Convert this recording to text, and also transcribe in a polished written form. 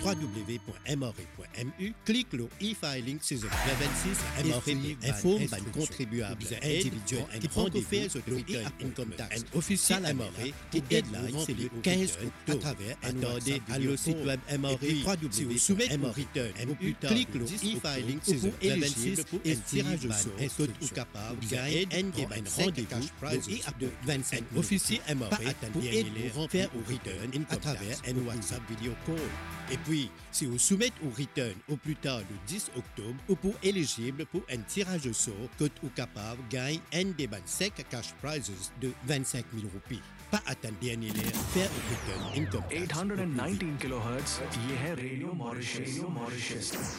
www.mre.mu, clique le e-filing saison 26 MRE info ban contribuable individuel qui prend des faits autorité income tax officiel MRE qui deadline c'est le 15 octobre à travers attendez à le site web MRE si vous soumettez mon return clique le e-filing saison 26 pour un tirage au sort ou capable gagner un rendez-vous de 25 officier MRE pour aider vous faire au return à travers un WhatsApp vidéo call. Et puis, si vous soumettez au return au plus tard le 10 octobre, ou pour éligible pour un tirage au sort, que ou capable gagne un débat sec cash prizes de 25 000 roupies. Pas attendre dernier l'air, faire au return income tax. 819 kHz, ये है radio Mauritius.